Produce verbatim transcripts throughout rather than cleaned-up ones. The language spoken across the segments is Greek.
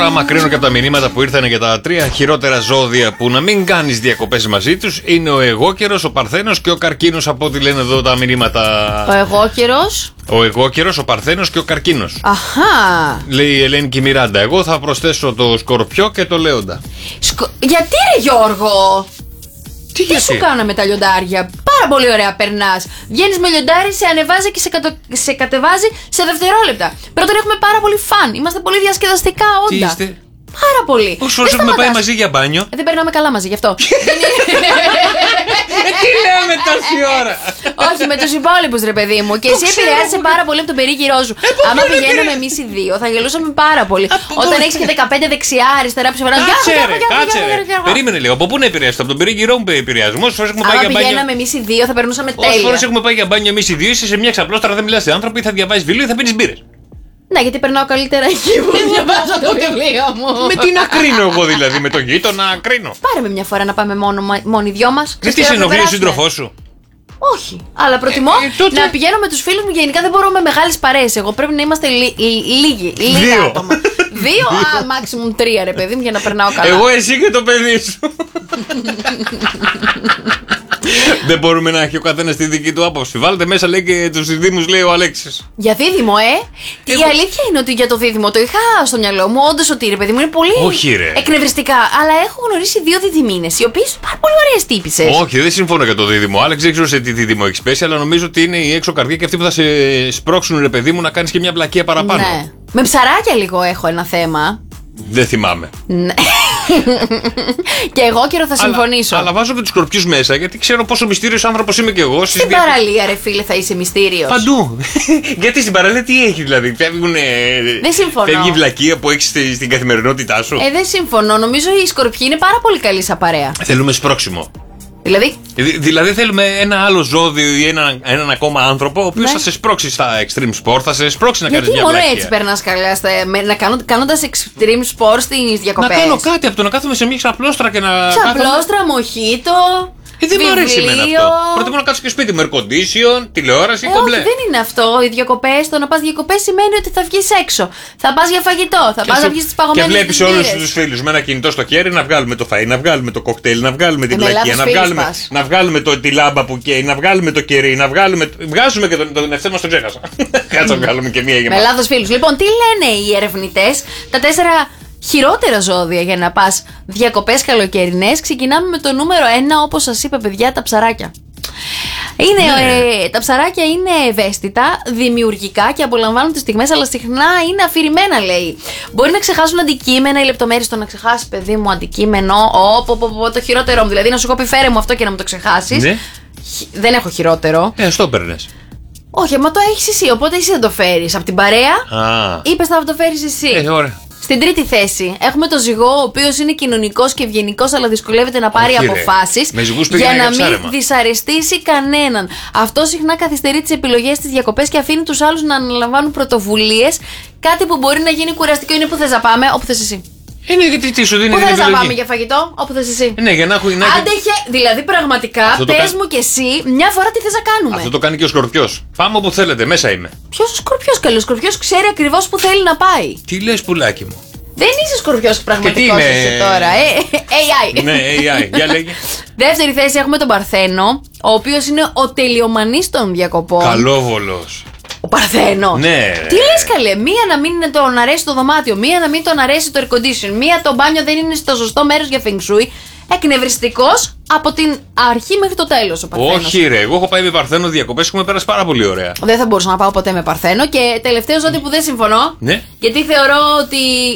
Τώρα, άμα κρίνω και από τα μηνύματα που ήρθαν για τα τρία χειρότερα ζώδια που να μην κάνεις διακοπές μαζί τους, είναι ο εγώκερος, ο παρθένος και ο καρκίνος, από ό,τι λένε εδώ τα μηνύματα. Ο εγώκερος. Ο εγώκερος, ο παρθένος και ο καρκίνος. Αχά. Λέει η Ελένη και η Μιράντα. Εγώ θα προσθέσω το σκορπιό και το λέοντα. Σκο... Γιατί ρε Γιώργο? Τι, Τι σου κάνω με τα λιοντάρια? Πάρα πολύ ωραία περνάς. Βγαίνεις με λιοντάρι, σε ανεβάζει και σε, κατο... σε κατεβάζει σε δευτερόλεπτα. Πρώτον, έχουμε πάρα πολύ φαν. Είμαστε πολύ διασκεδαστικά όντα. Τι είστε? Πάρα πολύ. Πόσες φορές έχουμε πάει μαζί για μπάνιο? Ε, δεν περνάμε καλά μαζί, γι' αυτό. Ε, τι λέμε τόση ώρα? Όχι, με τους υπόλοιπους ρε παιδί μου. Και εσύ επηρεάζεσαι πάρα πολύ από τον περίγυρό σου. Άμα πηγαίναμε εμείς οι δύο, θα γελούσαμε πάρα πολύ. Όταν έχεις και δεκαπέντε δεξιά, αριστερά, ψευδά. Κάτσε ρε, κάτσε ρε. Περίμενε λίγο. Από πού να επηρεάζεσαι? Από τον περίγυρό μου επηρεάζομαι. Όσες φορές έχουμε πάει για μπάνιο. Αν πηγαίναμε εμείς οι δύο, θα περνούσαμε τέλεια. Όσες φορές έχουμε πάει για μπάνιο εμείς οι δύο, είσαι σε μια ξαπλώστρα, δεν μιλάς σε άνθρωποι, θα διαβάζεις βιβλίο ή θα πίνεις μπύρες. Ναι, γιατί περνάω καλύτερα εκεί που διαβάζω το βιβλίο μου. Με τι να κρίνω εγώ δηλαδή, με τον γείτονα να κρίνω? Πάρε με μια φορά να πάμε μόνο, μόνοι οι δυο μας. Δεν τι σε ενοχλεί ο σύντροφός σου? Όχι, αλλά προτιμώ ε, ε, τότε... να πηγαίνω με τους φίλους μου. Γενικά δεν μπορώ με μεγάλες παρέες. Εγώ πρέπει να είμαστε λί, λίγοι, λίγα δύο άτομα. Δύο, α, maximum τρία ρε παιδί μου, για να περνάω καλά. Εγώ, εσύ και το παιδί σου. Δεν μπορούμε να έχει ο καθένας τη δική του άποψη. Βάλτε μέσα, λέει, και τους δίδυμους, λέει ο Αλέξης. Για δίδυμο, ε! Εγώ... Η αλήθεια είναι ότι για το δίδυμο το είχα στο μυαλό μου, όντως, ότι ρε παιδί μου είναι πολύ Όχι, ρε. εκνευριστικά. Αλλά έχω γνωρίσει δύο διδυμίνες, οι οποίες πάρα πολύ ωραίες τύπισσες. Όχι, δεν συμφωνώ για το δίδυμο. Άλεξ, δεν ξέρω σε τι δίδυμο έχει πέσει, αλλά νομίζω ότι είναι η έξω καρδιά και αυτοί που θα σε σπρώξουν, ρε παιδί μου, να κάνεις και μια πλακία παραπάνω. Ναι. Με ψαράκια λίγο έχω ένα θέμα. Δεν θυμάμαι. Ναι. Και εγώ καιρό θα συμφωνήσω. Αλλά, αλλά βάζω και τους σκορπιούς μέσα, γιατί ξέρω πόσο μυστήριος άνθρωπος είμαι και εγώ. Στην δια... παραλία, ρε φίλε, θα είσαι μυστήριος. Παντού. Γιατί στην παραλία τι έχει, δηλαδή? Φεύγουν. Δεν συμφωνώ. Φεύγει η βλακεία που έχεις στη, στην καθημερινότητά σου. Ε, δεν συμφωνώ. Νομίζω οι σκορπιοί είναι πάρα πολύ καλοί σαν παρέα. Θέλουμε σπρώξιμο. Δηλαδή. Δη, δηλαδή θέλουμε ένα άλλο ζώδιο ή έναν, έναν ακόμα άνθρωπο ο οποίος ναι. θα σε σπρώξει στα extreme sport, θα σε σπρώξει να κάνεις μια βλακεία. Γιατί μόνο έτσι περνάς καλά, στα, με, να κάνω, κάνοντας extreme sport στις διακοπές? Να κάνω κάτι από το να κάθομαι σε μια ξαπλώστρα και να. Ξαπλώστρα, κάθομαι... μοχίτο. Ε, δεν μου αρέσει εμένα αυτό. Προτιμώ να κάτσω και σπίτι με air condition, τηλεόραση, ε, κομπλέ. Όχι, δεν είναι αυτό. Οι διακοπές, το να πας διακοπές σημαίνει ότι θα βγεις έξω. Θα πας για φαγητό, θα πας να βγεις στις παγωμένες. Και βλέπεις όλους τους φίλους με ένα κινητό στο χέρι να βγάλουμε το φαΐ, να βγάλουμε το κοκτέιλ, να βγάλουμε την πλακία, να βγάλουμε, να βγάλουμε το, τη λάμπα που καίει, να βγάλουμε το κερί, να βγάλουμε. Βγάζουμε και τον, τον ευθέ μας τον ξέχασα. Κάτσε να βγάλουμε και μία γεμάτη. Με λάθος φίλους. Λοιπόν, τι λένε οι ερευνητές, τα τέσσερα χειρότερα ζώδια για να πας διακοπές καλοκαιρινές? Ξεκινάμε με το νούμερο ένα, όπως σας είπα, παιδιά, τα ψαράκια. Είναι, ναι. ε, τα ψαράκια είναι ευαίσθητα, δημιουργικά και απολαμβάνουν τις στιγμές, αλλά συχνά είναι αφηρημένα, λέει. Μπορεί να ξεχάσουν αντικείμενα ή λεπτομέρειες. Το να ξεχάσει, παιδί μου, αντικείμενο, όπ, όπ, όπ, το χειρότερό μου. Δηλαδή να σου πω, φέρε μου αυτό και να μου το ξεχάσεις. Ναι. Δεν έχω χειρότερο. Ε, στο παίρνες. Όχι, μα το έχεις εσύ, οπότε εσύ δεν το φέρεις. Από την παρέα, Α. είπες θα το φέρεις εσύ. Ε, ωραία. Στην τρίτη θέση έχουμε το ζυγό, ο οποίος είναι κοινωνικός και ευγενικός, αλλά δυσκολεύεται να πάρει Όχι, αποφάσεις για να μην δυσαρεστήσει κανέναν. Αυτό συχνά καθυστερεί τις επιλογές της διακοπές και αφήνει τους άλλους να αναλαμβάνουν πρωτοβουλίες. Κάτι που μπορεί να γίνει κουραστικό είναι που θες να πάμε, όπου θες εσύ. Ε, ναι, γιατί τι σου δίνει. Πού θες να πάμε για φαγητό, όπου θες εσύ. Ε, ναι, για να έχω. Να... Άντεχε, δηλαδή πραγματικά, πες κα... μου κι εσύ μια φορά τι θες να κάνουμε. Αυτό το κάνει και ο Σκορπιός. Πάμε όπου θέλετε, μέσα είμαι. Ποιος ο Σκορπιός, καλός? Ο Σκορπιός ξέρει ακριβώς που θέλει να πάει. Τι λες, πουλάκι μου? Δεν είσαι Σκορπιός πραγματικός είσαι τώρα. Ε, έι άι. Ναι, έι άι. Για λέγε. Δεύτερη θέση έχουμε τον Παρθένο, ο οποίος είναι ο τελειομανής των διακοπών. Καλόβολος. Ο Παρθένος. Ναι. Τι λες, καλέ? Μία να μην τον αρέσει το δωμάτιο, μία να μην τον αρέσει το air condition, μία το μπάνιο δεν είναι στο σωστό μέρος για feng shui. Εκνευριστικός από την αρχή μέχρι το τέλος ο Παρθένος. Όχι, ρε. Εγώ έχω πάει με Παρθένο διακοπές και έχουμε πέρασει πάρα πολύ ωραία. Δεν θα μπορούσα να πάω ποτέ με Παρθένο. Και τελευταίο ζώδιο που δεν συμφωνώ. Ναι. Γιατί θεωρώ ότι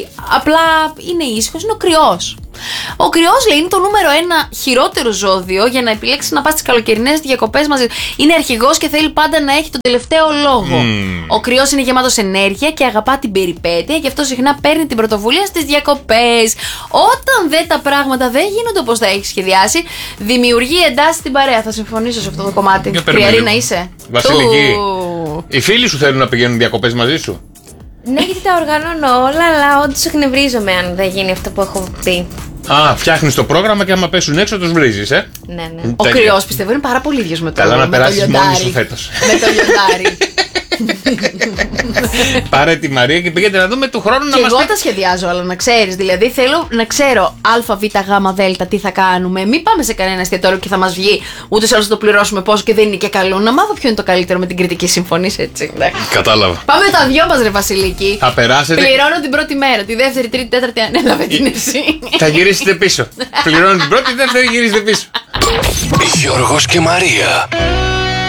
απλά είναι ήσυχος, είναι ο κρυός. Ο κρυός, λέει, είναι το νούμερο ένα χειρότερο ζώδιο για να επιλέξει να πας στις καλοκαιρινές διακοπές μαζί. Είναι αρχηγός και θέλει πάντα να έχει τον τελευταίο λόγο. Mm. Ο κρυός είναι γεμάτος ενέργεια και αγαπά την περιπέτεια, γι' αυτό συχνά παίρνει την πρωτοβουλία στις διακοπές. Όταν δε τα πράγματα δεν γίνονται όπως τα έχει σχεδιάσει, δημιουργεί εντάσεις στην παρέα. Θα συμφωνήσω σε αυτό το κομμάτι. Κρυαρή να είσαι. Βασιλική, Του... οι φίλοι σου θέλουν να πηγαίνουν διακοπές μαζί σου? Ναι, γιατί τα οργανώνω όλα, αλλά όντως εκνευρίζομαι αν δεν γίνει αυτό που έχω πει. Α, φτιάχνεις το πρόγραμμα και άμα πέσουν έξω τους βρίζεις, ε. Ναι, ναι. Ο κρυός πιστεύω είναι πάρα πολύ ίδιος με το Καλά με να περάσεις το μόνη σου φέτος. Με το λιοντάρι. Πάρε τη Μαρία και πήγαινε να δούμε του χρόνου να Και μας εγώ πει. τα σχεδιάζω όλα, να ξέρεις. Δηλαδή θέλω να ξέρω Α, Β, Γ, Δ τι θα κάνουμε. Μην πάμε σε κανένα εστιατόριο και θα μας βγει ούτε σε όλους θα το πληρώσουμε πόσο και δεν είναι και καλό. Να μάθω ποιο είναι το καλύτερο με την κριτική συμφωνή, έτσι. Κατάλαβα. Πάμε τα δυο μας, ρε Βασιλική. Θα περάσετε. Πληρώνω την πρώτη μέρα. Τη δεύτερη, τρίτη, τέταρτη ανέλαβε την εσύ. Θα γυρίσετε πίσω. Πληρώνω την πρώτη, δεύτερη γυρίζετε πίσω. Γιώργος και Μαρία.